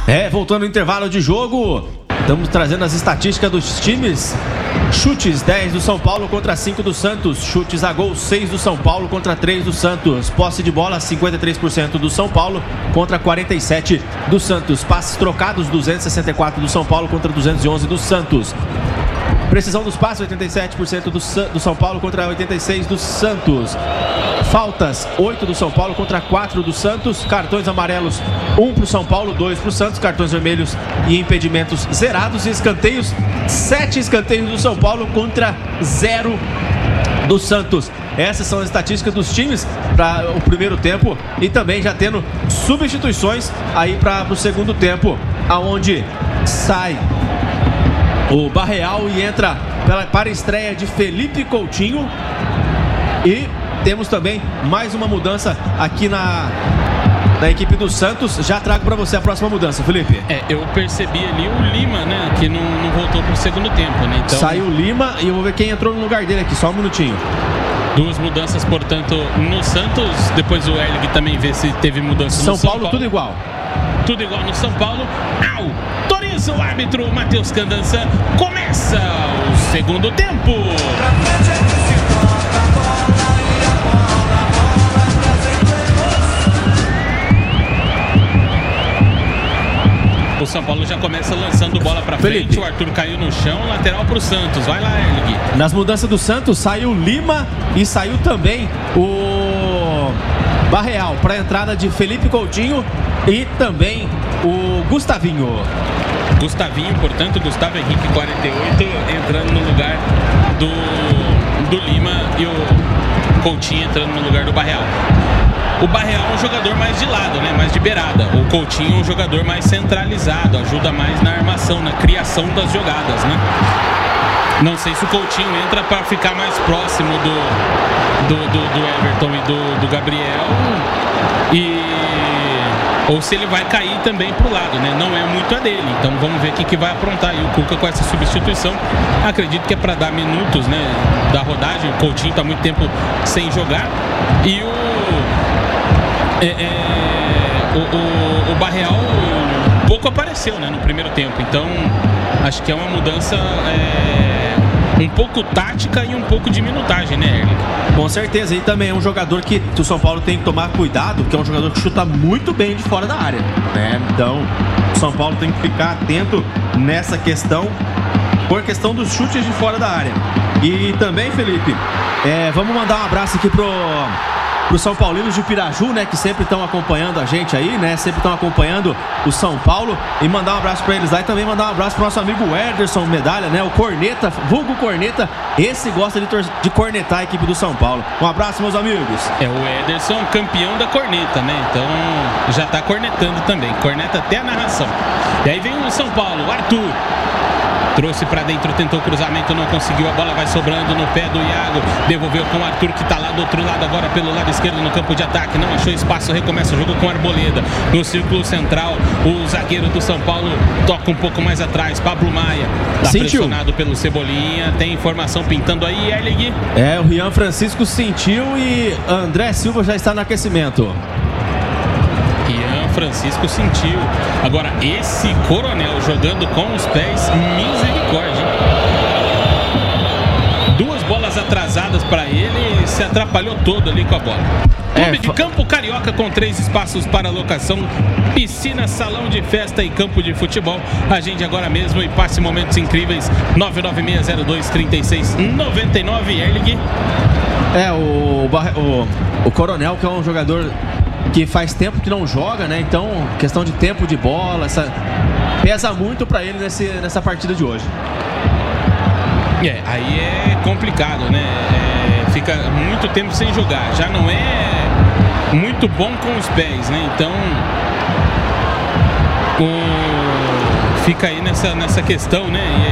Voltando ao intervalo de jogo, estamos trazendo as estatísticas dos times. Chutes 10 do São Paulo contra 5 do Santos. Chutes a gol 6 do São Paulo contra 3 do Santos. Posse de bola 53% do São Paulo contra 47% do Santos. Passes trocados 264 do São Paulo contra 211 do Santos. Precisão dos passes 87% do São Paulo contra 86% do Santos. Faltas 8 do São Paulo contra 4 do Santos. Cartões amarelos 1 para o São Paulo, 2 para o Santos. Cartões vermelhos e impedimentos zerados. E escanteios, 7 escanteios do São Paulo contra 0 do Santos. Essas são as estatísticas dos times para o primeiro tempo. E também já tendo substituições aí para o segundo tempo, aonde sai o Barreal e entra para a estreia de Felipe Coutinho. E temos também mais uma mudança aqui na equipe do Santos. Já trago para você a próxima mudança, Felipe. Eu percebi ali o Lima, né, que não voltou pro segundo tempo, né? Então, saiu o Lima e eu vou ver quem entrou no lugar dele aqui, só um minutinho. Duas mudanças, portanto, no Santos. Depois o Erling também vê se teve mudança no São Paulo. Tudo igual. Tudo igual no São Paulo. Autoriza o árbitro Matheus Candança. Começa o segundo tempo. O São Paulo já começa lançando bola pra frente. O Arthur caiu no chão, lateral pro Santos. Vai lá, Erling. Nas mudanças do Santos, saiu Lima e saiu também o Barreal para a entrada de Felipe Coutinho e também o Gustavinho. Portanto, Gustavo Henrique, 48, entrando no lugar do Lima e o Coutinho entrando no lugar do Barreal. O Barreal é um jogador mais de lado, né? Mais de beirada. O Coutinho é um jogador mais centralizado, ajuda mais na armação, na criação das jogadas, né? Não sei se o Coutinho entra para ficar mais próximo do Everton e do Gabriel, ou se ele vai cair também pro lado, né? Não é muito a dele. Então vamos ver o que vai aprontar aí o Cuca com essa substituição. Acredito que é para dar minutos, né, da rodagem. O Coutinho está muito tempo sem jogar e o Barreal pouco apareceu, né, no primeiro tempo. Então acho que é uma mudança um pouco tática e um pouco de minutagem, né, Erling? Com certeza, e também é um jogador que o São Paulo tem que tomar cuidado, porque é um jogador que chuta muito bem de fora da área, né? Então o São Paulo tem que ficar atento nessa questão, por questão dos chutes de fora da área. E também, Felipe, vamos mandar um abraço aqui pro São Paulinos de Piraju, né, que sempre estão acompanhando a gente aí, né, sempre estão acompanhando o São Paulo, e mandar um abraço para eles lá, e também mandar um abraço pro nosso amigo Ederson Medalha, né, o Corneta, vulgo Corneta, esse gosta de cornetar a equipe do São Paulo. Um abraço, meus amigos. O Ederson, campeão da corneta, né, então já tá cornetando também, corneta até a narração. E aí vem o São Paulo, o Arthur trouxe pra dentro, tentou o cruzamento, não conseguiu, a bola vai sobrando no pé do Iago, devolveu com o Arthur, que tá lá do outro lado agora pelo lado esquerdo no campo de ataque, não achou espaço, recomeça o jogo com Arboleda no círculo central. O zagueiro do São Paulo toca um pouco mais atrás, Pablo Maia tá pressionado pelo Cebolinha, tem informação pintando aí, Erling. O Rian Francisco sentiu e André Silva já está no aquecimento. Francisco sentiu. Agora, esse Coronel jogando com os pés, misericórdia. Duas bolas atrasadas para ele, se atrapalhou todo ali com a bola. Clube de Campo Carioca com 3 espaços para locação, piscina, salão de festa e campo de futebol. Agende agora mesmo e passe momentos incríveis. 996023699, Erling. O Coronel, que é um jogador que faz tempo que não joga, né? Então, questão de tempo de bola, pesa muito pra ele nessa partida de hoje. Aí é complicado, né? Fica muito tempo sem jogar, já não é muito bom com os pés, né? Então, fica aí nessa questão, né? E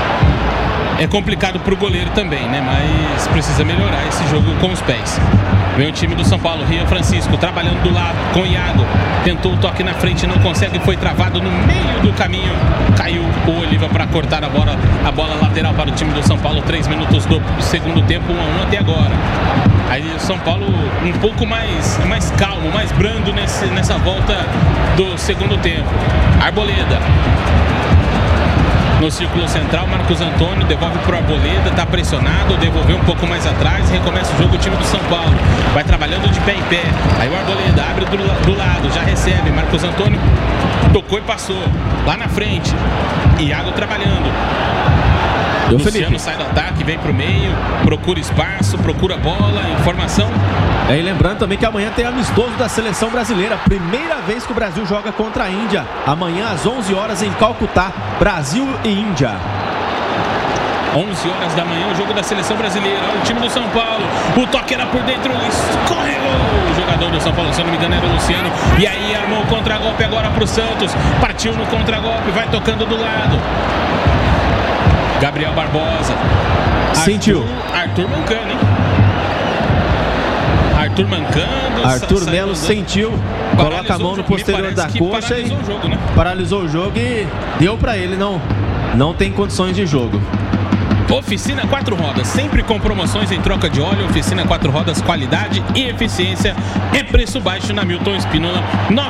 aí é complicado pro goleiro também, né? Mas precisa melhorar esse jogo com os pés. Vem o time do São Paulo, Rian Francisco trabalhando do lado com o Iago. Tentou o toque na frente, não consegue, foi travado no meio do caminho. Caiu o Oliva para cortar a bola lateral para o time do São Paulo. 3 minutos do segundo tempo, 1-1 até agora. Aí o São Paulo um pouco mais calmo, mais brando nessa volta do segundo tempo. Arboleda. No círculo central, Marcos Antônio devolve para o Arboleda, está pressionado, devolveu um pouco mais atrás, recomeça o jogo o time do São Paulo. Vai trabalhando de pé em pé. Aí o Arboleda abre do lado, já recebe. Marcos Antônio tocou e passou. Lá na frente, Iago trabalhando. Luciano sai do ataque, vem pro meio, procura espaço, procura bola, informação. E lembrando também que amanhã tem amistoso da seleção brasileira. Primeira vez que o Brasil joga contra a Índia. Amanhã às 11 horas em Calcutá, Brasil e Índia. 11 horas da manhã, o jogo da seleção brasileira. Olha o time do São Paulo. O toque era por dentro, escorregou. O jogador do São Paulo, se eu não me engano, era o Luciano. E aí armou o contra-golpe agora pro Santos. Partiu no contra-golpe, vai tocando do lado. Gabriel Barbosa. Sentiu. Arthur mancando, hein? Arthur mancando. Arthur Melo sentiu. Coloca a mão no posterior da coxa e paralisou o jogo e deu pra ele. Não tem condições de jogo. Oficina 4 Rodas, sempre com promoções em troca de óleo. Oficina 4 Rodas, qualidade e eficiência. É preço baixo na Milton Espínola,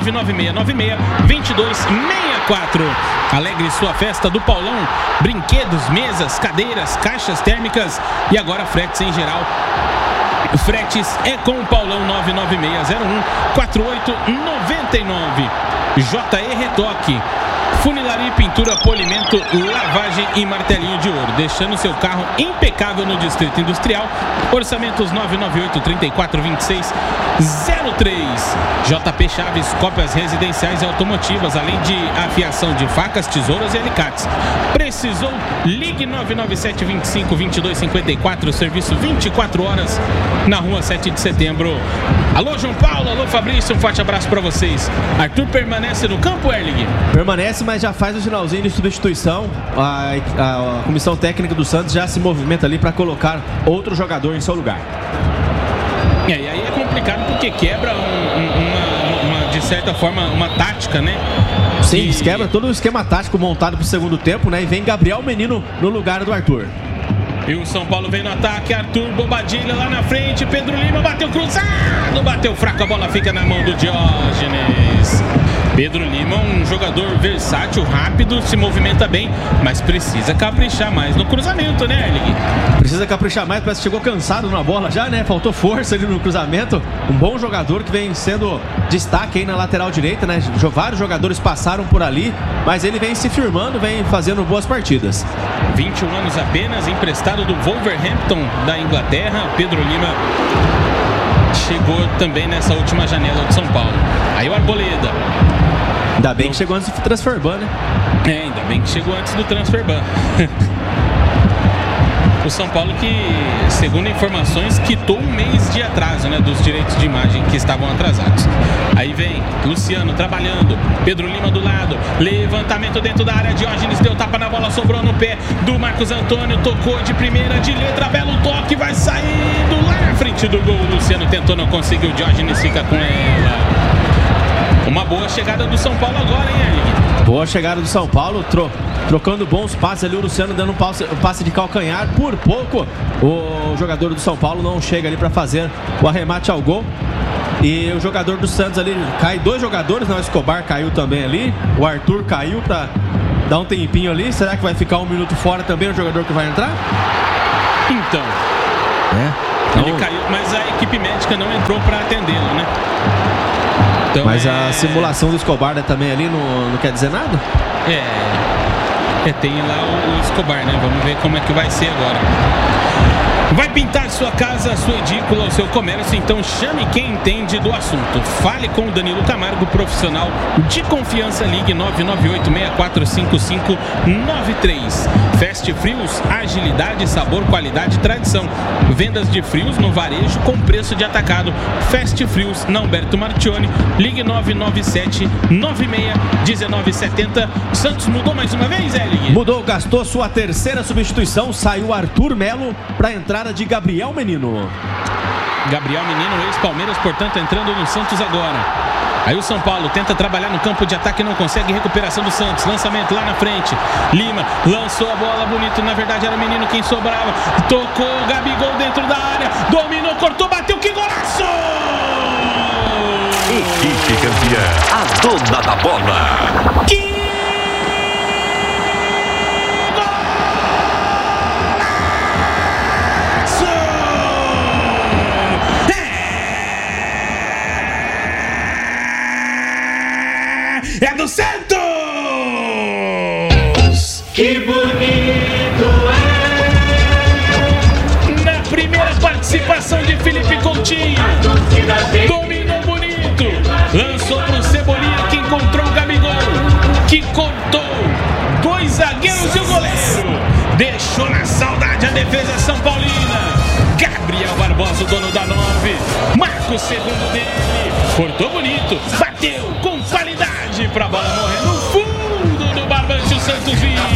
99696-2264. Alegre sua festa do Paulão. Brinquedos, mesas, cadeiras, caixas térmicas e agora fretes em geral. Fretes é com o Paulão, 99601-4899. JE Retoque. Funilaria e pintura, polimento, lavagem e martelinho de ouro, deixando seu carro impecável no Distrito Industrial. Orçamentos 998-3426-03. JP Chaves, cópias residenciais e automotivas, além de afiação de facas, tesouras e alicates. Precisou? Ligue 997-25-2254, serviço 24 horas na rua 7 de setembro. Alô, João Paulo, alô, Fabrício, um forte abraço para vocês. Arthur permanece no campo, Erling? Permanece, mas já faz o sinalzinho de substituição. A comissão técnica do Santos já se movimenta ali para colocar outro jogador em seu lugar. E aí é complicado porque quebra de certa forma uma tática, né? Sim, quebra todo o esquema tático montado para o segundo tempo, né? E vem Gabriel Menino no lugar do Arthur. E o São Paulo vem no ataque, Arthur Bobadilha lá na frente, Pedro Lima bateu cruzado, bateu fraco, a bola fica na mão do Diógenes. Pedro Lima, um jogador versátil, rápido, se movimenta bem, mas precisa caprichar mais no cruzamento, né, Erling? Precisa caprichar mais, parece que chegou cansado na bola já, né? Faltou força ali no cruzamento. Um bom jogador que vem sendo destaque aí na lateral direita, né? Vários jogadores passaram por ali, mas ele vem se firmando, vem fazendo boas partidas. 21 anos apenas, emprestado do Wolverhampton da Inglaterra. Pedro Lima chegou também nessa última janela do São Paulo. Aí o Arboleda. Ainda bem que chegou antes do Transferban, né? Ainda bem que chegou antes do Transferban. O São Paulo que, segundo informações, quitou um mês de atraso, né, dos direitos de imagem que estavam atrasados. Aí vem Luciano trabalhando, Pedro Lima do lado, levantamento dentro da área, Diógenes deu tapa na bola, sobrou no pé do Marcos Antônio, tocou de primeira, de letra, belo toque, vai saindo lá na frente do gol. Luciano tentou, não conseguiu, Diógenes fica com ela. Uma boa chegada do São Paulo agora, hein, Erling? Boa chegada do São Paulo, trocando bons passes ali, o Luciano dando um passe de calcanhar. Por pouco o jogador do São Paulo não chega ali para fazer o arremate ao gol. E o jogador do Santos ali, cai dois jogadores, né? O Escobar caiu também ali, o Arthur caiu para dar um tempinho ali. Será que vai ficar um minuto fora também o jogador que vai entrar? Então, ele caiu, mas a equipe médica não entrou para atendê-lo, né? Então mas a simulação do Escobar também ali não quer dizer nada? Tem lá o Escobar, né? Vamos ver como é que vai ser agora. Vai pintar sua casa, sua edícula, o seu comércio? Então chame quem entende do assunto. Fale com o Danilo Camargo, profissional de confiança. Ligue 998-645593. Fast Frios, agilidade, sabor, qualidade e tradição. Vendas de frios no varejo com preço de atacado. Fast Frios, na Humberto Martione. Ligue 997-96-1970. Santos mudou mais uma vez, Erling? Mudou, gastou sua terceira substituição. Saiu Arthur Melo para entrar de Gabriel Menino. Gabriel Menino, ex-Palmeiras, portanto, entrando no Santos agora. Aí o São Paulo tenta trabalhar no campo de ataque, não consegue, recuperação do Santos, lançamento lá na frente, Lima lançou a bola bonito, na verdade era o Menino quem sobrava, tocou o Gabigol dentro da área, dominou, cortou, bateu, que golaço! Equipe campeã, a dona da bola. Que é do Santos! Que bonito é! Na primeira participação de Felipe Coutinho, dominou bonito, lançou pro Cebolinha, que encontrou o Gabigol, que cortou 2 zagueiros e o goleiro, deixou na saudade a defesa São Paulina. Gabriel Barbosa, o dono da 9, marca o segundo dele, cortou bonito, bateu com qualidade pra bola morrer no fundo do barbante. O Santos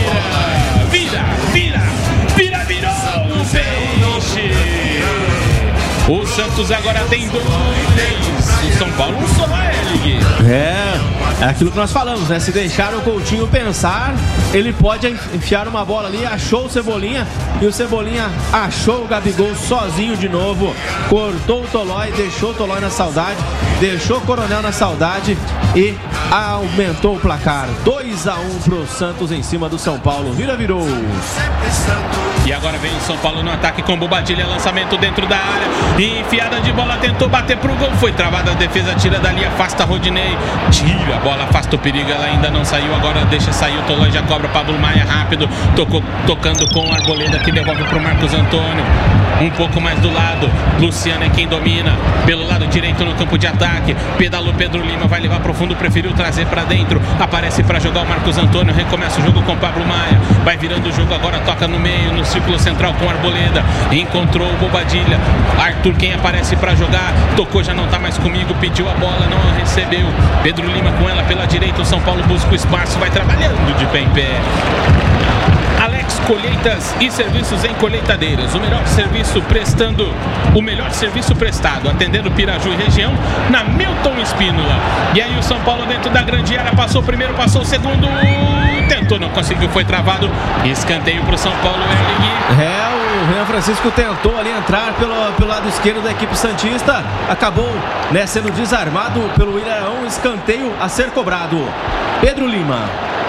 virou o peixe. O Santos agora tem 2, o São Paulo um só, Erling. É aquilo que nós falamos, né? Se deixar o Coutinho pensar, ele pode enfiar uma bola ali. Achou o Cebolinha e o Cebolinha achou o Gabigol sozinho de novo. Cortou o Tolói, deixou o Tolói na saudade, deixou o Coronel na saudade e aumentou o placar. 2-1 pro Santos em cima do São Paulo. Virou. E agora vem o São Paulo no ataque com Bobadilha, lançamento dentro da área, enfiada de bola, tentou bater pro gol, foi travada a defesa, tira dali, afasta Rodinei, tira a bola, afasta o perigo, ela ainda não saiu, agora deixa sair o Tolói, já cobra Pablo Maia rápido, tocando com o Arboleda, que devolve pro Marcos Antônio, um pouco mais do lado, Luciano é quem domina, pelo lado direito no campo de ataque, pedalou Pedro Lima, vai levar pro fundo, preferiu trazer pra dentro, aparece pra jogar o Marcos Antônio, recomeça o jogo com Pablo Maia, vai virando o jogo agora, toca no meio, no círculo central com Arboleda, encontrou o Bobadilha, Arthur quem aparece pra jogar, tocou, já não tá mais comigo, pediu a bola, não recebeu, Pedro Lima com ela pela direita, o São Paulo busca o espaço, vai trabalhando de pé em pé. Alex Colheitas e Serviços em Colheitadeiras, o melhor serviço prestado, atendendo Piraju e região, na Milton Espínola. E aí o São Paulo dentro da grande área, passou o primeiro, passou o segundo, tentou, não conseguiu, foi travado, escanteio pro São Paulo, O Renan Francisco tentou ali entrar pelo lado esquerdo da equipe santista, acabou, né, sendo desarmado pelo Ilharão, escanteio a ser cobrado. Pedro Lima,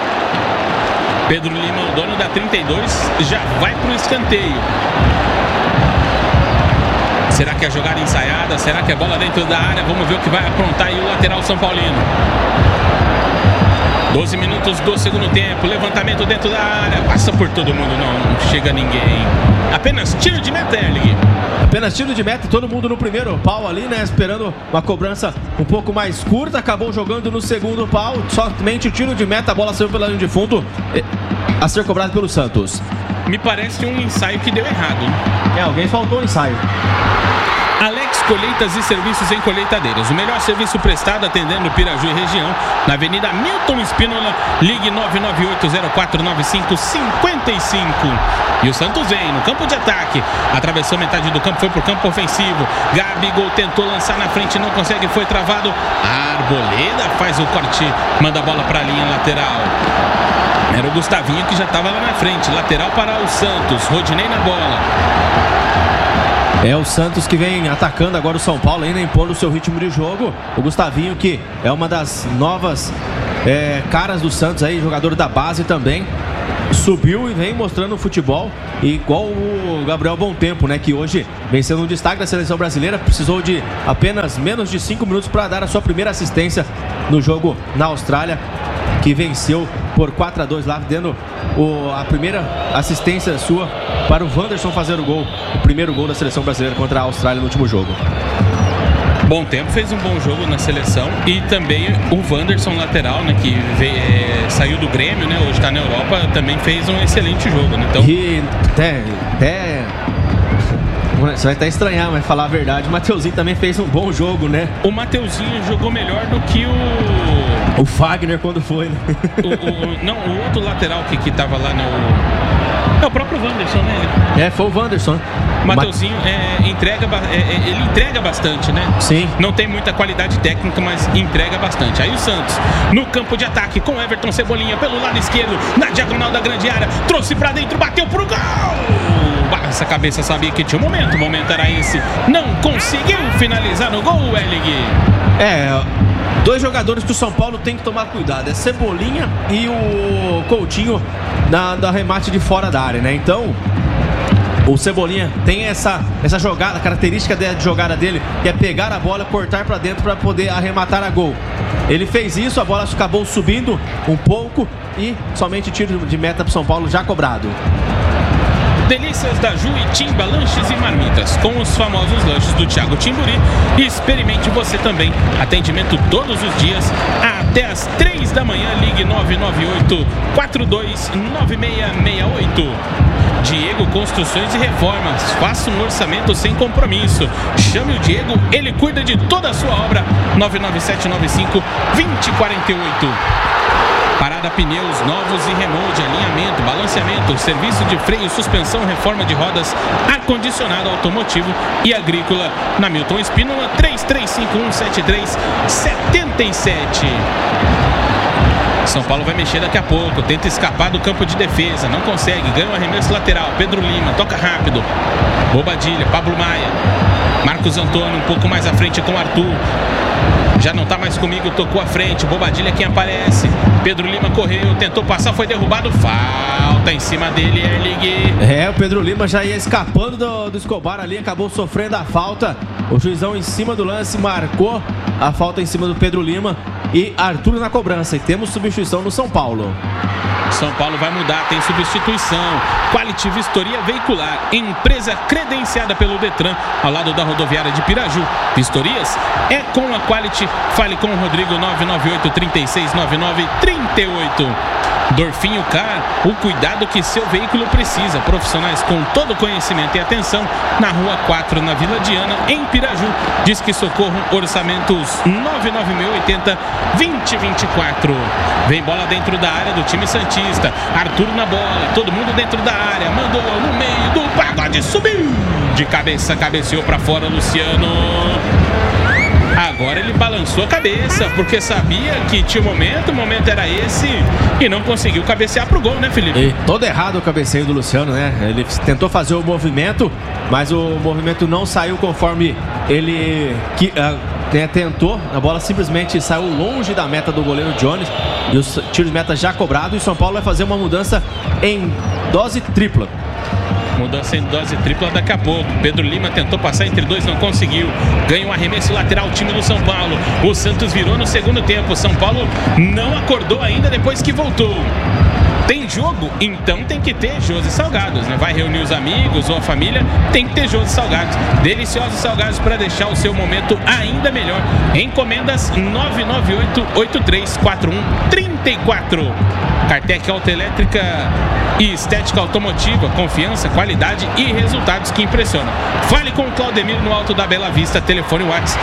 o dono da 32, já vai pro escanteio. Será que é jogada ensaiada? Será que é bola dentro da área? Vamos ver o que vai aprontar aí o lateral São Paulino. 12 minutos do segundo tempo, levantamento dentro da área, passa por todo mundo, não chega ninguém. Apenas tiro de meta, Erling. Apenas tiro de meta, todo mundo no primeiro pau ali, né? Esperando uma cobrança um pouco mais curta, acabou jogando no segundo pau, somente o tiro de meta, a bola saiu pela linha de fundo, a ser cobrado pelo Santos. Me parece um ensaio que deu errado. Alguém faltou o ensaio. Alex Colheitas e Serviços em Colheitadeiras, o melhor serviço prestado atendendo Piraju e região, na Avenida Milton Espínola, ligue 998-049555. E o Santos vem no campo de ataque, atravessou metade do campo, foi pro campo ofensivo, Gabigol tentou lançar na frente, não consegue, foi travado, Arboleda faz o corte, manda a bola pra linha lateral. Era o Gustavinho que já estava lá na frente, lateral para o Santos, Rodinei na bola. É o Santos que vem atacando agora o São Paulo, ainda impondo o seu ritmo de jogo. O Gustavinho, que é uma das novas caras do Santos aí, jogador da base também, subiu e vem mostrando o futebol, igual o Gabriel Bom Tempo, né, que hoje vem sendo um destaque da seleção brasileira, precisou de apenas menos de 5 minutos para dar a sua primeira assistência no jogo na Austrália, que venceu por 4-2 lá, dando a primeira assistência sua para o Wanderson fazer o gol, o primeiro gol da seleção brasileira contra a Austrália no último jogo. Bom Tempo fez um bom jogo na seleção, e também o Wanderson, lateral, né, que saiu do Grêmio, né, hoje está na Europa, também fez um excelente jogo, né? Então... E até você vai até estranhar, mas falar a verdade, o Mateuzinho também fez um bom jogo, né? O Mateuzinho jogou melhor do que o Fagner quando foi, né? Não, o outro lateral que tava lá É o próprio Wanderson, né? Foi o Wanderson. O Mateuzinho ele entrega bastante, né? Sim. Não tem muita qualidade técnica, mas entrega bastante. Aí o Santos, no campo de ataque, com Everton Cebolinha pelo lado esquerdo, na diagonal da grande área, trouxe pra dentro, bateu pro gol! Essa cabeça sabia que tinha um momento, o momento era esse. Não conseguiu finalizar no gol, Ellig. Dois jogadores que o São Paulo tem que tomar cuidado, Cebolinha e o Coutinho da remate de fora da área, né? Então, o Cebolinha tem essa jogada, característica de jogada dele, que é pegar a bola, cortar para dentro para poder arrematar a gol. Ele fez isso, a bola acabou subindo um pouco e somente tiro de meta para o São Paulo já cobrado. Delícias da Ju e Timba, lanches e marmitas, com os famosos lanches do Thiago Timburi. E experimente você também. Atendimento todos os dias, até às 3 da manhã. Ligue 998-429668. Diego Construções e Reformas. Faça um orçamento sem compromisso. Chame o Diego, ele cuida de toda a sua obra. 99795-2048. Parada Pneus, novos e remolde, alinhamento, balanceamento, serviço de freio, suspensão, reforma de rodas, ar-condicionado automotivo e agrícola. Na Milton Espínola, 33517377. São Paulo vai mexer daqui a pouco, tenta escapar do campo de defesa, não consegue, ganha um arremesso lateral, Pedro Lima, toca rápido, Bobadilha, Pablo Maia, Marcos Antônio um pouco mais à frente com o Arthur. Já não tá mais comigo, tocou à frente, Bobadilha quem aparece, Pedro Lima correu, tentou passar, foi derrubado, falta em cima dele, Ellig. O Pedro Lima já ia escapando do Escobar ali, acabou sofrendo a falta, o juizão em cima do lance marcou a falta em cima do Pedro Lima e Arthur na cobrança, e temos substituição no São Paulo. São Paulo vai mudar, tem substituição. Quality Vistoria Veicular, empresa credenciada pelo Detran, ao lado da rodoviária de Piraju. Vistorias é com a Quality. Fale com o Rodrigo 998-3699-38. Dorfinho Car, o cuidado que seu veículo precisa. Profissionais com todo conhecimento e atenção. Na Rua 4, na Vila Diana, em Piraju. Disque Socorro, orçamentos 99680-2024. Vem bola dentro da área do time santista. Arthur na bola, todo mundo dentro da área. Mandou no meio do pagode, subiu. De cabeça, cabeceou pra fora, Luciano. Agora ele balançou a cabeça, porque sabia que tinha o momento era esse, e não conseguiu cabecear pro gol, né, Felipe? E todo errado o cabeceio do Luciano, né? Ele tentou fazer o movimento, mas o movimento não saiu conforme ele tentou. A bola simplesmente saiu longe da meta do goleiro Jones, e os tiros de meta já cobrados, e o São Paulo vai fazer uma mudança em dose tripla. Mudança em dose tripla daqui a pouco. Pedro Lima tentou passar entre dois, não conseguiu. Ganha um arremesso lateral o time do São Paulo. O Santos virou no segundo tempo. São Paulo não acordou ainda depois que voltou. Tem jogo? Então tem que ter José Salgados, né? Vai reunir os amigos ou a família, tem que ter José Salgados. Deliciosos salgados para deixar o seu momento ainda melhor. Encomendas 998-8341-34. Cartec Autoelétrica e Estética Automotiva, confiança, qualidade e resultados que impressionam. Fale com o Claudemir no Alto da Bela Vista, telefone WhatsApp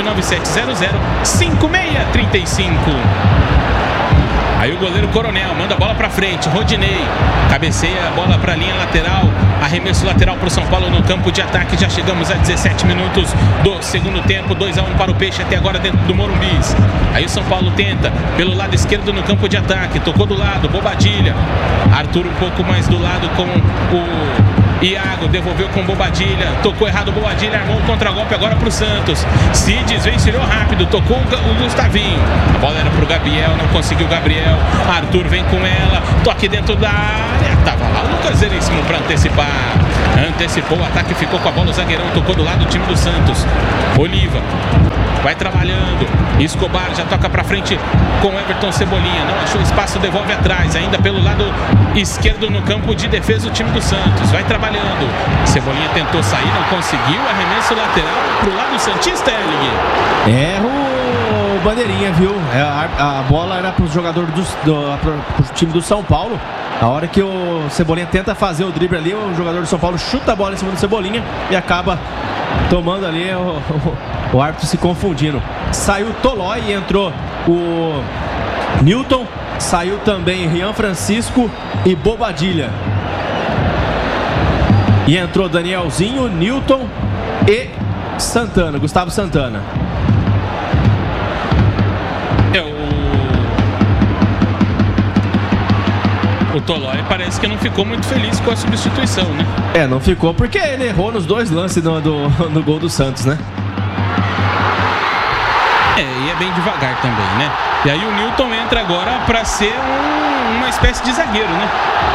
99700-5635. Aí o goleiro Coronel manda a bola pra frente, Rodinei cabeceia a bola pra linha lateral, arremesso lateral pro São Paulo no campo de ataque. Já chegamos a 17 minutos do segundo tempo, 2-1 para o Peixe até agora dentro do Morumbis. Aí o São Paulo tenta pelo lado esquerdo no campo de ataque, tocou do lado, Bobadilha, Arthur um pouco mais do lado com o Iago, devolveu com Bobadilha, tocou errado o Bobadilha, armou um contragolpe agora pro Santos, se desvencilhou rápido, tocou o Gustavinho, a bola era pro Gabriel, não conseguiu o Gabriel, Arthur vem com ela, toque dentro da área, tava lá o Lucas Veríssimo pra antecipar, antecipou o ataque, ficou com a bola, o zagueirão tocou do lado do time do Santos, Oliva vai trabalhando, Escobar já toca pra frente com Everton Cebolinha, não achou espaço, devolve atrás, ainda pelo lado esquerdo no campo de defesa o time do Santos, vai trabalhando, Cebolinha tentou sair, não conseguiu, arremesso lateral pro lado santista, Ellig. O bandeirinha, viu? A bola era pro jogador pro time do São Paulo. A hora que o Cebolinha tenta fazer o drible ali, o jogador do São Paulo chuta a bola em cima do Cebolinha e acaba tomando ali o árbitro se confundindo. Saiu Tolói e entrou o Newton. Saiu também Rian Francisco e Bobadilha. E entrou Danielzinho, Newton e Santana, Gustavo Santana. O Tolói parece que não ficou muito feliz com a substituição, né? Não ficou porque ele errou nos 2 lances do gol do Santos, né? E é bem devagar também, né? E aí o Newton entra agora para ser uma espécie de zagueiro, né?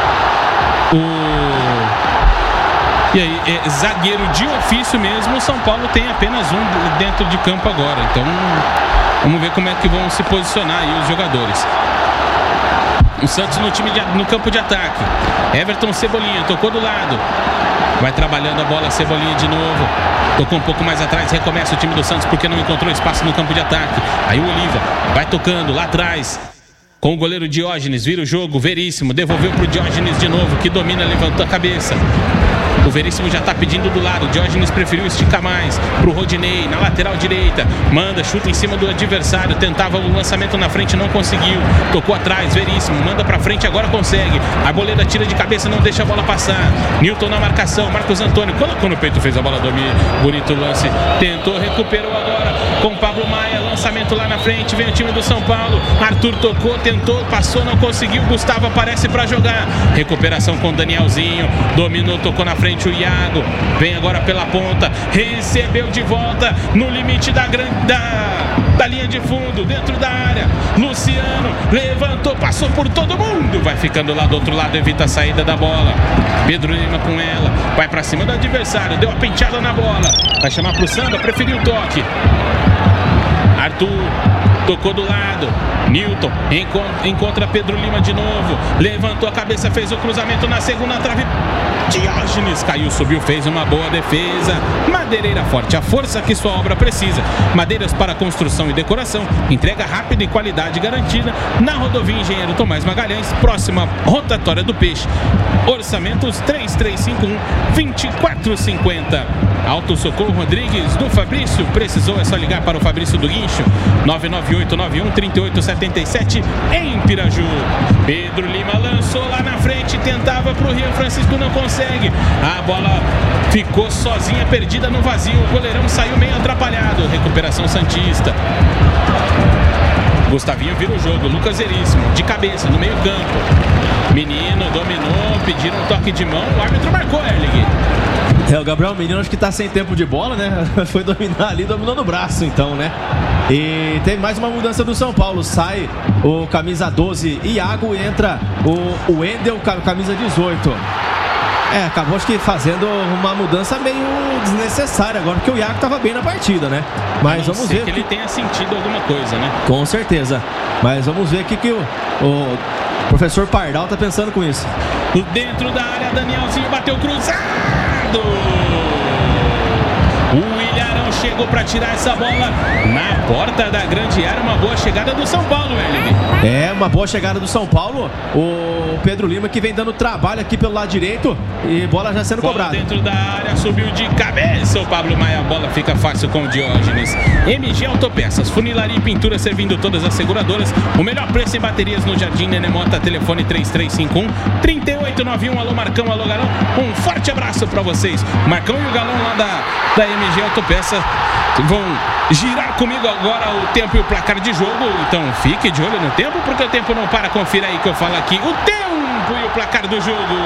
E aí, zagueiro de ofício mesmo, o São Paulo tem apenas um dentro de campo agora. Então, vamos ver como é que vão se posicionar aí os jogadores. O Santos no campo de ataque. Everton Cebolinha, tocou do lado. Vai trabalhando a bola, Cebolinha de novo. Tocou um pouco mais atrás, recomeça o time do Santos porque não encontrou espaço no campo de ataque. Aí o Oliva vai tocando lá atrás. Com o goleiro Diógenes, vira o jogo, Veríssimo, devolveu pro Diógenes de novo, que domina, levantou a cabeça. O Veríssimo já tá pedindo do lado, o Diógenes preferiu esticar mais pro Rodinei, na lateral direita, manda, chuta em cima do adversário, tentava o lançamento na frente, não conseguiu, tocou atrás, Veríssimo, manda pra frente, agora consegue, Arboleda tira de cabeça, não deixa a bola passar, Newton na marcação, Marcos Antônio, colocou no peito, fez a bola dormir, bonito lance, tentou, recuperou agora, com Pablo Maia, lançamento lá na frente, vem o time do São Paulo, Arthur tocou, tentou, passou, não conseguiu, Gustavo aparece pra jogar, recuperação com Danielzinho, dominou, tocou na frente o Iago, vem agora pela ponta, recebeu de volta no limite da linha de fundo, dentro da área, Luciano levantou, passou por todo mundo, vai ficando lá do outro lado, evita a saída da bola, Pedro Lima com ela, vai pra cima do adversário, deu a penteada na bola, vai chamar pro samba, preferiu o toque, Arthur tocou do lado, Newton encontra Pedro Lima de novo, levantou a cabeça, fez o cruzamento na segunda trave, Diógenes caiu, subiu, fez uma boa defesa. Madeireira Forte, a força que sua obra precisa. Madeiras para construção e decoração, entrega rápida e qualidade garantida na rodovia Engenheiro Tomás Magalhães, próxima rotatória do Peixe. Orçamentos 3351-2450. Auto Socorro Rodrigues do Fabrício, precisou, é só ligar para o Fabrício do Guincho, 99891-3877 em Piraju. Pedro Lima lançou lá na frente, tentava para o Rio Francisco, não consegue. A bola ficou sozinha, perdida no vazio. O goleirão saiu meio atrapalhado. Recuperação santista. Gustavinho vira o jogo. Lucas Veríssimo, de cabeça, no meio campo. Menino dominou, pediram um toque de mão. O árbitro marcou, Erling. O Gabriel Menino acho que tá sem tempo de bola, né? Foi dominar ali, dominou no braço, então, né? E tem mais uma mudança do São Paulo. Sai o camisa 12, Iago, e entra o Wendel, camisa 18. Acabou acho que fazendo uma mudança meio desnecessária agora, porque o Iago estava bem na partida, né? Mas vamos ver que ele tenha sentido alguma coisa, né? Com certeza. Mas vamos ver o que o professor Pardal tá pensando com isso. Dentro da área, Danielzinho bateu cruzado. O Ilharão chegou para tirar essa bola na porta da grande área. Uma boa chegada do São Paulo, Erling. Uma boa chegada do São Paulo. O Pedro Lima que vem dando trabalho aqui pelo lado direito. E bola já sendo cobrada. Dentro da área, subiu de cabeça o Pablo Maia. A bola fica fácil com o Diógenes. MG Autopeças, funilaria e pintura servindo todas as seguradoras. O melhor preço em baterias no Jardim Nenemota. Telefone 3351-3891. Alô Marcão, alô Galão. Um forte abraço para vocês. Marcão e o Galão lá da MG Autopeças vão girar comigo agora o tempo e o placar de jogo. Então fique de olho no tempo, porque o tempo não para. Confira aí que eu falo aqui o tempo e o placar do jogo.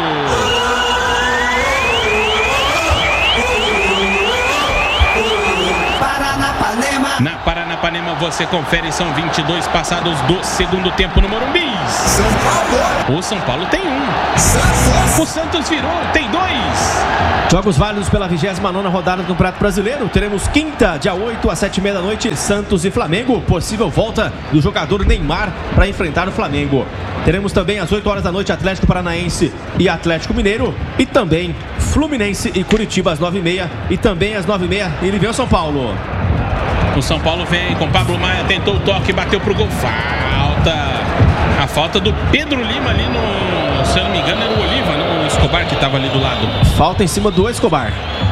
Na Paranapanema você confere, são 22 passados do segundo tempo no Morumbi. O São Paulo tem 1. O Santos virou, tem 2. Jogos válidos pela 29ª rodada do Campeonato Brasileiro. Teremos quinta, dia 8 às 7h30 da noite, Santos e Flamengo. Possível volta do jogador Neymar para enfrentar o Flamengo. Teremos também às 8 horas da noite Atlético Paranaense e Atlético Mineiro. E também Fluminense e Curitiba às 9h30. E também às 9h30 ele vem o São Paulo. O São Paulo vem com Pablo Maia, tentou o toque, bateu pro gol. Falta. A falta do Pedro Lima ali no... Se eu não me engano era o Oliva, não o Escobar que estava ali do lado. Falta em cima do Escobar.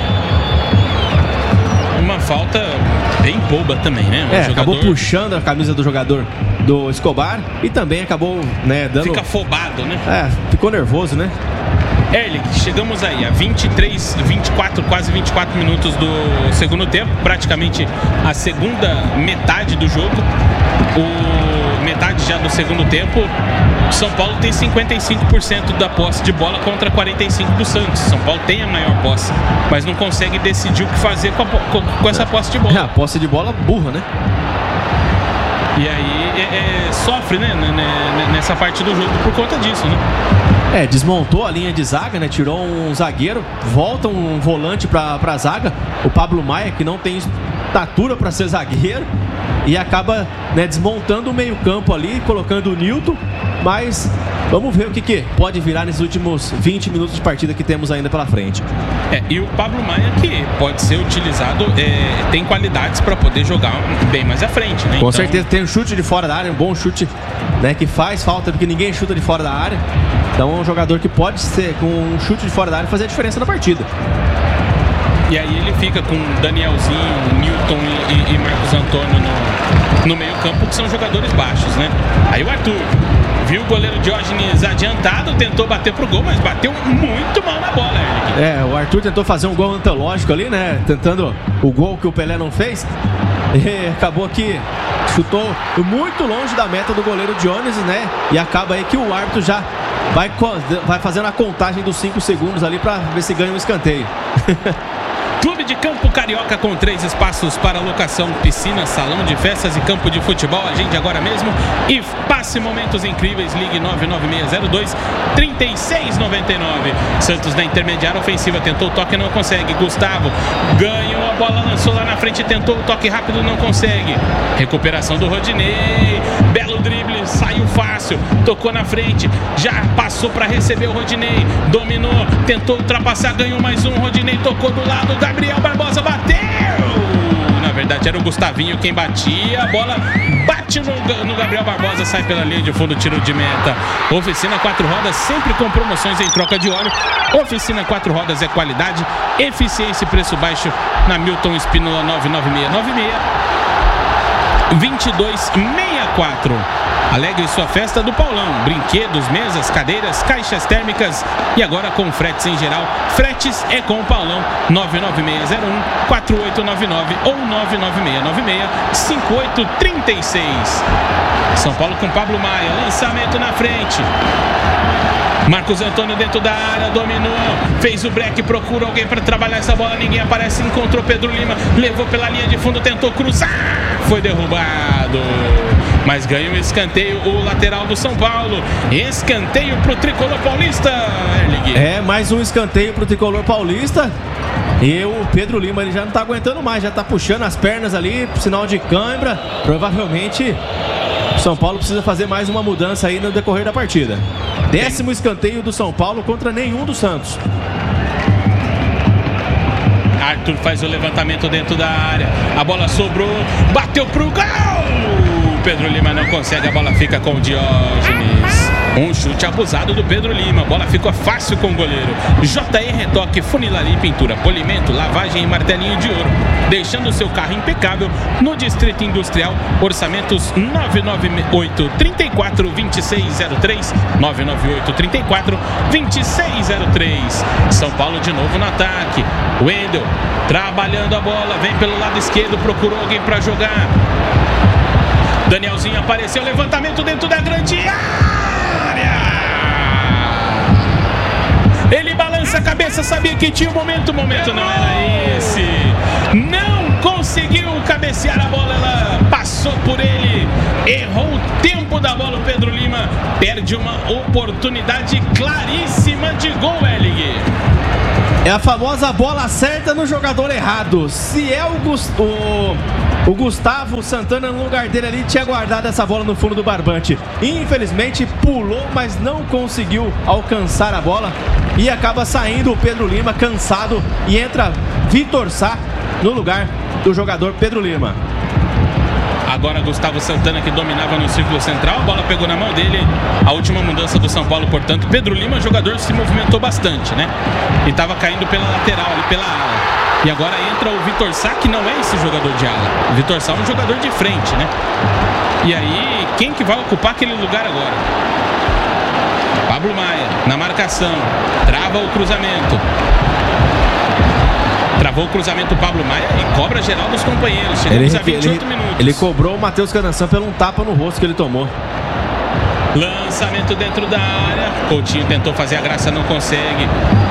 Uma falta bem boba também, né? Jogador... acabou puxando a camisa do jogador do Escobar. E também acabou, né, dando... Fica afobado, né? Ficou nervoso, né? Erlich, chegamos aí a 24, quase 24 minutos do segundo tempo, praticamente a segunda metade do jogo. Metade já do segundo tempo, São Paulo tem 55% da posse de bola contra 45% do Santos. São Paulo tem a maior posse, mas não consegue decidir o que fazer com essa posse de bola. A posse de bola burra, né? E aí sofre, né, nessa parte do jogo por conta disso, né? Desmontou a linha de zaga, né? Tirou um zagueiro, volta um volante pra zaga, o Pablo Maia, que não tem estatura para ser zagueiro, e acaba, né, desmontando o meio-campo ali, colocando o Nilton. Mas vamos ver o que pode virar nesses últimos 20 minutos de partida que temos ainda pela frente. E o Pablo Maia, que pode ser utilizado, tem qualidades para poder jogar bem mais à frente, né? Com certeza, tem um chute de fora da área, um bom chute, né, que faz falta, porque ninguém chuta de fora da área. Então é um jogador que pode ser, com um chute de fora da área, fazer a diferença na partida. E aí ele fica com Danielzinho, Nilton e Marcos Antônio no meio campo, que são jogadores baixos, né? Aí o Arthur viu o goleiro Diógenes adiantado, tentou bater pro gol, mas bateu muito mal na bola, Erlich. O Arthur tentou fazer um gol antológico ali, né? Tentando o gol que o Pelé não fez. E acabou que chutou muito longe da meta do goleiro Diógenes, né? E acaba aí que o árbitro já vai fazendo a contagem dos 5 segundos ali para ver se ganha um escanteio. Clube de Campo Carioca, com 3 espaços para locação, piscina, salão de festas e campo de futebol. Agende agora mesmo e passe momentos incríveis. Ligue 99602-3699. Santos na intermediária ofensiva, tentou o toque, não consegue. Gustavo ganhou a bola, lançou lá na frente, tentou o toque rápido, não consegue. Recuperação do Rodinei, belo drible, saiu fácil, tocou na frente, já passou para receber o Rodinei, dominou, tentou ultrapassar, ganhou mais um. Rodinei tocou do lado, Gabriel Barbosa bateu! Na verdade era o Gustavinho quem batia, a bola bate no Gabriel Barbosa, sai pela linha de fundo, tiro de meta. Oficina 4 rodas, sempre com promoções em troca de óleo. Oficina 4 rodas é qualidade, eficiência e preço baixo na Milton Espínola 996-2264. Alegre sua festa do Paulão. Brinquedos, mesas, cadeiras, caixas térmicas e agora com fretes em geral. Fretes é com o Paulão. 99601-4899 ou 99696-5836. São Paulo com Pablo Maia. Lançamento na frente. Marcos Antônio dentro da área, dominou, fez o break, procura alguém para trabalhar essa bola, ninguém aparece, encontrou Pedro Lima, levou pela linha de fundo, tentou cruzar, foi derrubado, mas ganha um escanteio o lateral do São Paulo. Escanteio pro Tricolor Paulista, Erlich. Mais um escanteio pro Tricolor Paulista. E o Pedro Lima, ele já não tá aguentando mais, já tá puxando as pernas ali, sinal de cãibra. Provavelmente o São Paulo precisa fazer mais uma mudança aí no decorrer da partida. 10º escanteio do São Paulo contra nenhum do Santos. Arthur faz o levantamento dentro da área, a bola sobrou, bateu pro gol. Pedro Lima não consegue, a bola fica com o Diógenes. Um chute abusado do Pedro Lima, a bola ficou fácil com o goleiro. JR Retoque, funilaria e pintura, polimento, lavagem e martelinho de ouro, deixando o seu carro impecável no Distrito Industrial. Orçamentos 998-34-2603, 998-34-2603. São Paulo de novo no ataque. Wendel trabalhando a bola, vem pelo lado esquerdo, procurou alguém para jogar. Danielzinho apareceu, levantamento dentro da grande área. Ele balança a cabeça, sabia que tinha o momento não era esse. Não conseguiu cabecear a bola, ela passou por ele, errou o tempo da bola. O Pedro Lima perde uma oportunidade claríssima de gol, Erlich. É a famosa bola certa no jogador errado. Se é o Gustavo Santana no lugar dele ali, tinha guardado essa bola no fundo do barbante. Infelizmente pulou, mas não conseguiu alcançar a bola. E acaba saindo o Pedro Lima cansado. E entra Vitor Sá no lugar do jogador Pedro Lima. Agora Gustavo Santana, que dominava no círculo central, a bola pegou na mão dele. A última mudança do São Paulo, portanto. Pedro Lima, jogador, se movimentou bastante, né? E estava caindo pela lateral, ali pela ala. E agora entra o Vitor Sá, que não é esse jogador de ala. O Vitor Sá é um jogador de frente, né? E aí, quem que vai ocupar aquele lugar agora? Pablo Maia na marcação, trava o cruzamento. Travou o cruzamento Pablo Maia e cobra geral dos companheiros. Chegamos a 28 minutos. Ele cobrou o Matheus Cananção pelo um tapa no rosto que ele tomou. Lançamento dentro da área. Coutinho tentou fazer a graça, não consegue.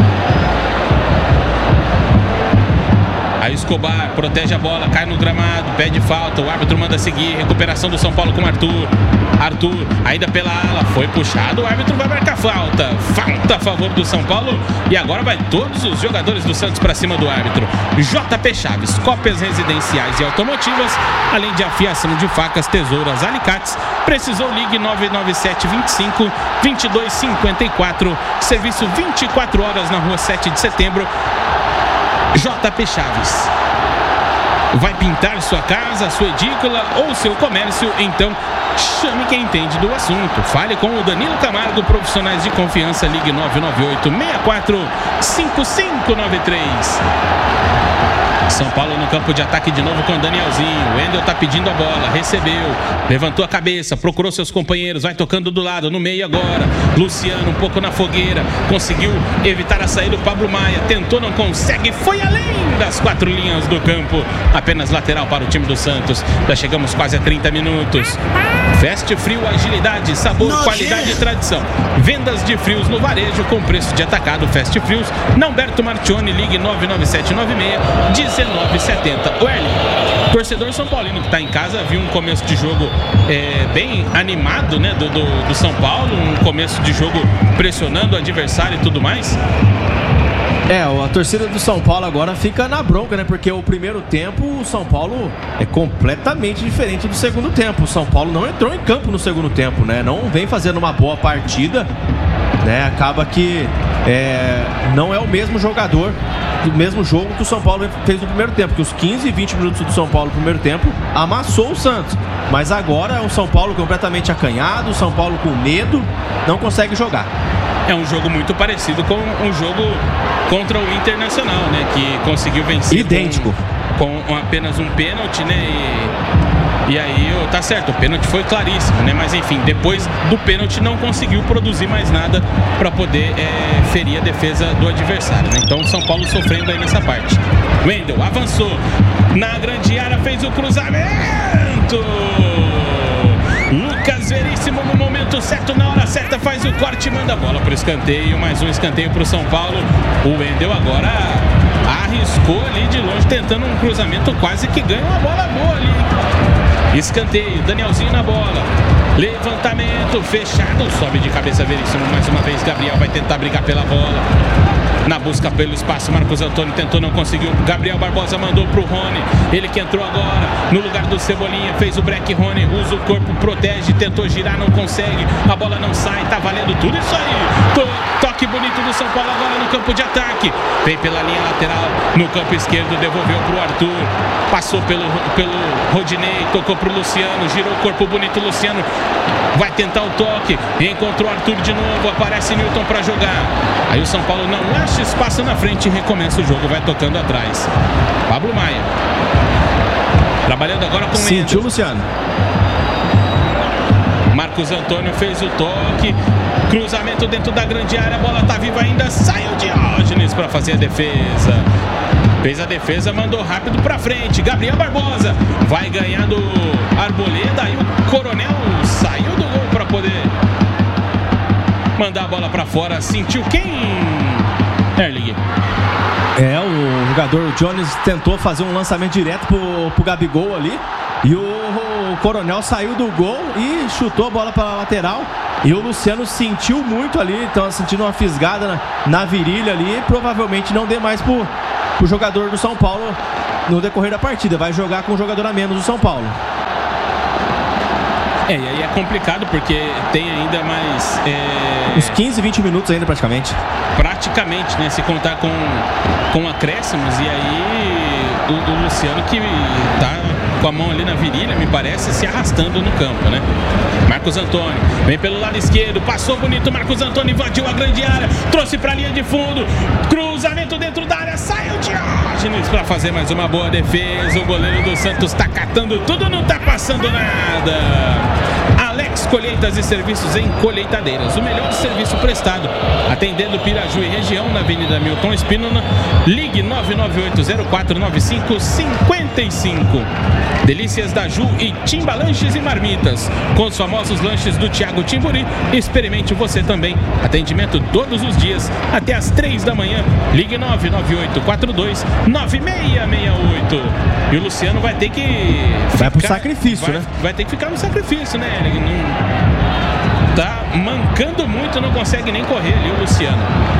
Aí Escobar protege a bola, cai no gramado, pede falta, o árbitro manda seguir, recuperação do São Paulo com Arthur, ainda pela ala, foi puxado, o árbitro vai marcar falta a favor do São Paulo, e agora vai todos os jogadores do Santos para cima do árbitro. JP Chaves, cópias residenciais e automotivas, além de afiação de facas, tesouras, alicates. Precisou, ligue 997 25 22 54, serviço 24 horas na rua 7 de setembro. JP Chaves. Vai pintar sua casa, sua edícula ou seu comércio? Então chame quem entende do assunto. Fale com o Danilo Camargo, profissionais de confiança. Ligue 998 64 5593. São Paulo no campo de ataque de novo com Danielzinho. O Wendel tá pedindo a bola, recebeu, levantou a cabeça, procurou seus companheiros, vai tocando do lado, no meio agora. Luciano um pouco na fogueira, conseguiu evitar a saída do Pablo Maia, tentou, não consegue, foi além das 4 linhas do campo. Apenas lateral para o time do Santos. Já chegamos quase a 30 minutos. Fast Frio, agilidade, sabor, qualidade e tradição. Vendas de frios no varejo com preço de atacado. Fast Frios, na Humberto Martione, ligue 99796 1970. O Erling, torcedor São Paulino que está em casa, viu um começo de jogo bem animado, né, do São Paulo, um começo de jogo pressionando o adversário e tudo mais. A torcida do São Paulo agora fica na bronca, né? Porque o primeiro tempo, o São Paulo é completamente diferente do segundo tempo. O São Paulo não entrou em campo no segundo tempo, né? Não vem fazendo uma boa partida, né? Acaba que não é o mesmo jogador do mesmo jogo que o São Paulo fez no primeiro tempo, que os 15 e 20 minutos do São Paulo no primeiro tempo amassou o Santos. Mas agora é um São Paulo completamente acanhado, o São Paulo com medo, não consegue jogar. É um jogo muito parecido com um jogo contra o Internacional, né? Que conseguiu vencer. Idêntico. Com apenas um pênalti, né? E aí, tá certo, o pênalti foi claríssimo, né? Mas enfim, depois do pênalti não conseguiu produzir mais nada para poder ferir a defesa do adversário, né? Então, São Paulo sofrendo aí nessa parte. Wendel avançou na grande área, fez o cruzamento. Lucas Veríssimo no momento certo, na hora certa, faz o corte e manda a bola para o escanteio. Mais um escanteio para o São Paulo. O Wendel agora arriscou ali de longe, tentando um cruzamento, quase que ganha uma bola boa ali. Escanteio, Danielzinho na bola. Levantamento, fechado, sobe de cabeça Veríssimo. Mais uma vez, Gabriel vai tentar brigar pela bola. Na busca pelo espaço, Marcos Antônio tentou, não conseguiu. Gabriel Barbosa mandou pro Rony. Ele que entrou agora no lugar do Cebolinha, fez o break. Rony usa o corpo, protege, tentou girar, não consegue. A bola não sai, tá valendo tudo isso aí. Toque bonito do São Paulo agora no campo de ataque. Vem pela linha lateral, no campo esquerdo, devolveu pro Arthur. Passou pelo Rodinei, tocou pro Luciano, girou o corpo bonito, Luciano vai tentar o toque, encontrou Arthur de novo, aparece Newton para jogar. Aí o São Paulo não acha espaço na frente e recomeça o jogo, vai tocando atrás. Pablo Maia trabalhando agora com o Wendel. Sentiu, Luciano. Marcos Antônio fez o toque, cruzamento dentro da grande área, a bola tá viva ainda, saiu Diógenes para fazer a defesa. Fez a defesa, mandou rápido pra frente. Gabriel Barbosa vai ganhar do Arboleda. Aí o Coronel saiu do gol pra poder mandar a bola pra fora. Sentiu quem? Erling. O jogador Jones tentou fazer um lançamento direto pro Gabigol ali. E o Coronel saiu do gol e chutou a bola para a lateral. E o Luciano sentiu muito ali, então sentindo uma fisgada na virilha ali. Provavelmente não dê mais pro jogador do São Paulo no decorrer da partida. Vai jogar com um jogador a menos do São Paulo. E aí é complicado porque tem ainda mais... uns 15, 20 minutos ainda praticamente. Praticamente, né? Se contar com acréscimos. E aí o Luciano que tá com a mão ali na virilha, me parece, se arrastando no campo, né? Marcos Antônio vem pelo lado esquerdo, passou bonito, Marcos Antônio invadiu a grande área, trouxe pra linha de fundo, cruzamento dentro da área, saiu Diógenes pra fazer mais uma boa defesa. O goleiro do Santos tá catando tudo, não tá passando nada. Alex Santos Colheitas e Serviços em Colheitadeiras. O melhor serviço prestado. Atendendo Piraju e região na Avenida Milton Espínola. Ligue 998049555. Delícias da Ju e Timba Lanches e Marmitas. Com os famosos lanches do Thiago Timburi. Experimente você também. Atendimento todos os dias até às 3 da manhã. Ligue 998429668. E o Luciano vai ter que... Vai pro sacrifício, né? Vai ter que ficar no sacrifício, né? Ele não... Tá mancando muito, não consegue nem correr ali o Luciano.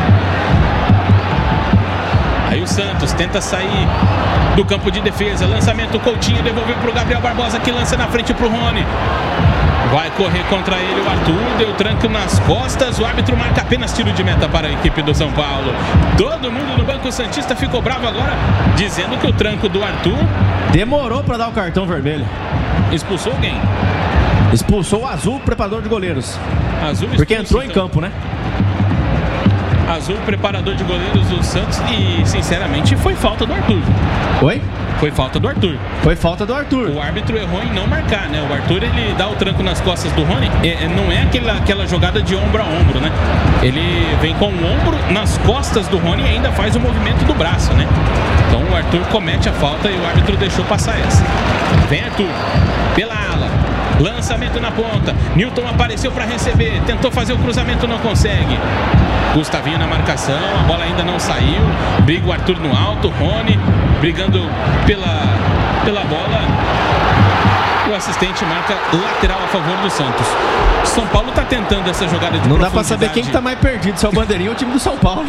Aí o Santos tenta sair do campo de defesa. Lançamento, Coutinho devolveu pro Gabriel Barbosa, que lança na frente pro Rony. Vai correr contra ele o Arthur, deu tranco nas costas. O árbitro marca apenas tiro de meta para a equipe do São Paulo. Todo mundo no banco santista ficou bravo agora, dizendo que o tranco do Arthur demorou para dar o cartão vermelho. Expulsou alguém? Expulsou o Azul, preparador de goleiros. Azul porque entrou em campo, né? Azul, preparador de goleiros do Santos. E, sinceramente, foi falta do Arthur. Oi? Foi falta do Arthur. Foi falta do Arthur. O árbitro errou em não marcar, né? O Arthur, ele dá o tranco nas costas do Rony. Não é aquela jogada de ombro a ombro, né? Ele vem com o ombro nas costas do Rony e ainda faz o movimento do braço, né? Então o Arthur comete a falta e o árbitro deixou passar essa. Vem Arthur, pela ala. Lançamento na ponta. Newton apareceu para receber. Tentou fazer o cruzamento, não consegue. Gustavinho na marcação. A bola ainda não saiu. Briga o Arthur no alto. Rony brigando pela bola. O assistente marca lateral a favor do Santos. São Paulo está tentando essa jogada de não dá para saber quem está mais perdido, se é o Bandeirinha ou o time do São Paulo.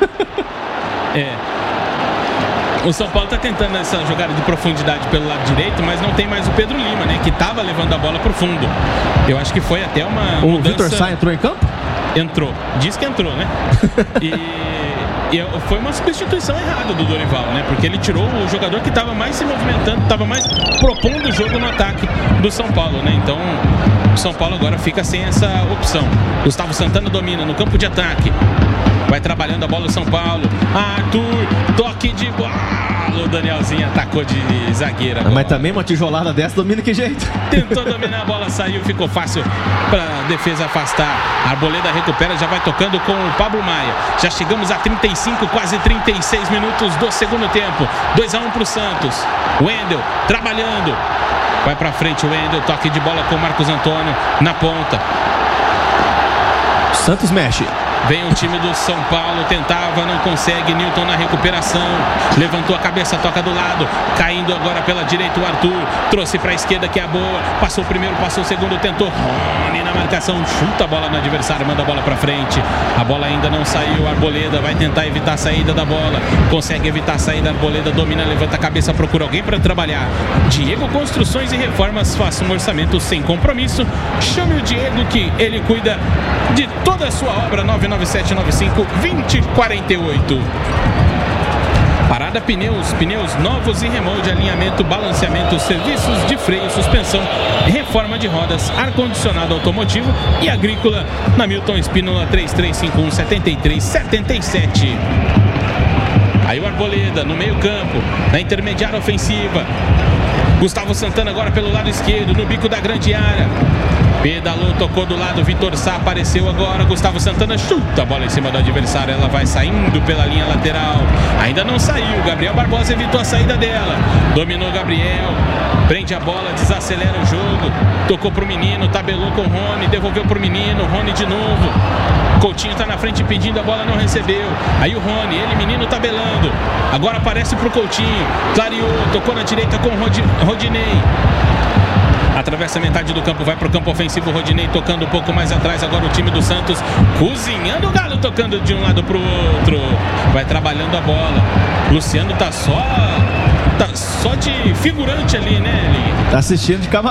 O São Paulo está tentando essa jogada de profundidade pelo lado direito, mas não tem mais o Pedro Lima, né? Que estava levando a bola para o fundo. Eu acho que foi até uma o mudança... Vitor Sá entrou em campo? Entrou. Diz que entrou, né? E foi uma substituição errada do Dorival, né? Porque ele tirou o jogador que estava mais se movimentando, estava mais propondo o jogo no ataque do São Paulo, né? Então, o São Paulo agora fica sem essa opção. Gustavo Santana domina no campo de ataque. Vai trabalhando a bola o São Paulo. Arthur, toque de bola. O Danielzinho atacou de zagueira. Mas também uma tijolada dessa domina que jeito. Tentou dominar a bola, saiu, ficou fácil para a defesa afastar. A Arboleda recupera, já vai tocando com o Pablo Maia. Já chegamos a 35, quase 36 minutos do segundo tempo. 2-1 para o Santos. Wendel trabalhando. Vai para frente o Wendel, toque de bola com o Marcos Antônio na ponta. Santos mexe. Vem o time do São Paulo, tentava, não consegue. Newton na recuperação, levantou a cabeça, toca do lado, caindo agora pela direita o Arthur, trouxe para a esquerda que é a boa, passou o primeiro, passou o segundo, tentou Rony na marcação, chuta a bola no adversário, manda a bola para frente. A bola ainda não saiu, Arboleda vai tentar evitar a saída da bola, consegue evitar a saída, Arboleda domina, levanta a cabeça, procura alguém para trabalhar. Diego Construções e Reformas, faça um orçamento sem compromisso, chame o Diego que ele cuida de toda a sua obra. 99795-2048. Parada Pneus novos e remolde, alinhamento, balanceamento, serviços de freio, suspensão, reforma de rodas, ar-condicionado automotivo e agrícola na Milton Espínola 3351-7377. Aí o Arboleda no meio campo, na intermediária ofensiva. Gustavo Santana agora pelo lado esquerdo, no bico da grande área. Pedalou, tocou do lado, Vitor Sá apareceu agora, Gustavo Santana chuta a bola em cima do adversário, ela vai saindo pela linha lateral, ainda não saiu, Gabriel Barbosa evitou a saída dela, dominou Gabriel, prende a bola, desacelera o jogo, tocou pro menino, tabelou com o Rony, devolveu pro menino, Rony de novo, Coutinho tá na frente pedindo, a bola não recebeu, aí o Rony, ele menino tabelando, agora aparece pro Coutinho, clareou, tocou na direita com o Rodinei. Atravessa a metade do campo, vai para o campo ofensivo. Rodinei tocando um pouco mais atrás. Agora o time do Santos cozinhando o Galo, tocando de um lado para o outro. Vai trabalhando a bola. Luciano tá só de figurante ali, né? Tá assistindo de camarote.